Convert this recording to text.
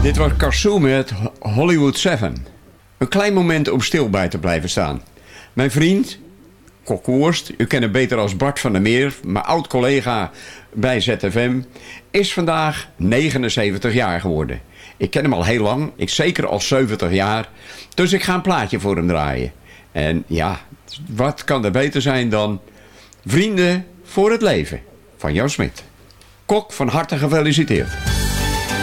Dit was Kazoo met Hollywood 7. Een klein moment om stil bij te blijven staan. Mijn vriend, Kok Worst, u kent hem beter als Bart van der Meer, mijn oud-collega bij ZFM, is vandaag 79 jaar geworden. Ik ken hem al heel lang, ik zeker al 70 jaar, dus ik ga een plaatje voor hem draaien. En ja, wat kan er beter zijn dan Vrienden voor het Leven van Jan Smit. Kok, van harte gefeliciteerd.